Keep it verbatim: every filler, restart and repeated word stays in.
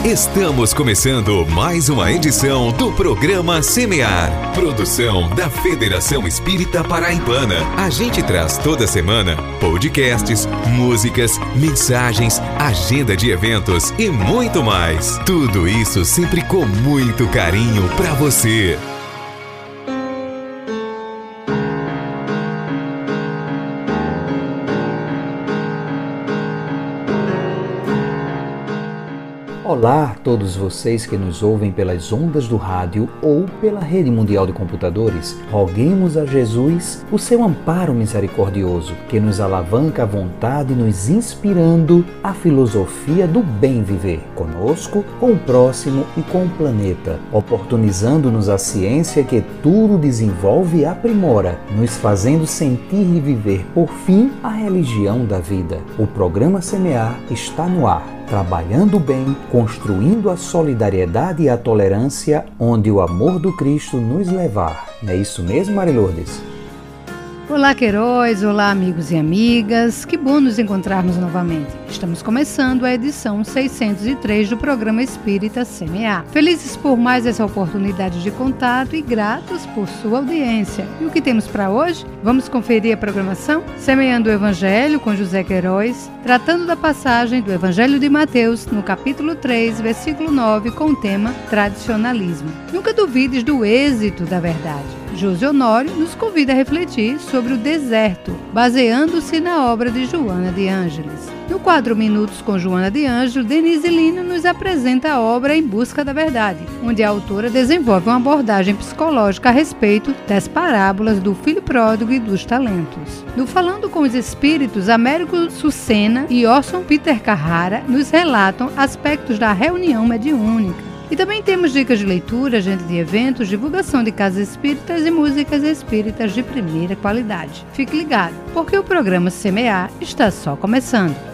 Estamos começando mais uma edição do programa Semear, produção da Federação Espírita Paraibana. A gente traz toda semana podcasts, músicas, mensagens, agenda de eventos e muito mais. Tudo isso sempre com muito carinho para você. Olá a todos vocês que nos ouvem pelas ondas do rádio ou pela rede mundial de computadores. Roguemos a Jesus o seu amparo misericordioso, que nos alavanca à vontade, nos inspirando a filosofia do bem viver, conosco, com o próximo e com o planeta, oportunizando-nos a ciência que tudo desenvolve e aprimora, nos fazendo sentir e viver, por fim, a religião da vida. O programa Semear está no ar, trabalhando bem, construindo a solidariedade e a tolerância, onde o amor do Cristo nos levar. Não é isso mesmo, Mari Lourdes? Olá, Queiroz, olá, amigos e amigas, que bom nos encontrarmos novamente. Estamos começando a edição seiscentos e três do programa Espírita Semear. Felizes por mais essa oportunidade de contato e gratos por sua audiência. E o que temos para hoje? Vamos conferir a programação? Semeando o Evangelho com José Queiroz, tratando da passagem do Evangelho de Mateus, no capítulo três, versículo nove, com o tema Tradicionalismo. Nunca duvides do êxito da verdade. José Honório nos convida a refletir sobre o deserto, baseando-se na obra de Joana de Ângeles. No quadro Minutos com Joana de Ângeles, Denise Lino nos apresenta a obra Em Busca da Verdade, onde a autora desenvolve uma abordagem psicológica a respeito das parábolas do filho pródigo e dos talentos. No Falando com os Espíritos, Américo Sucena e Orson Peter Carrara nos relatam aspectos da reunião mediúnica. E também temos dicas de leitura, agenda de eventos, divulgação de casas espíritas e músicas espíritas de primeira qualidade. Fique ligado, porque o programa Semear está só começando.